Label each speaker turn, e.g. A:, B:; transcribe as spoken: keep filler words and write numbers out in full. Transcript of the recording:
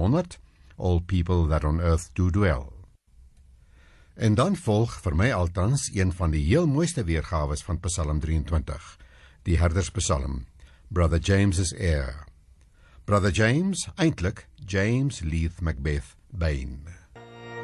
A: honderd, all people that on earth do dwell. En dan volg vir my altans een van die heel mooiste weergawes van Psalm drieëntwintig, die herderspsalm, Brother James's Heir. Brother James, eintlik James Leith Macbeth Bain.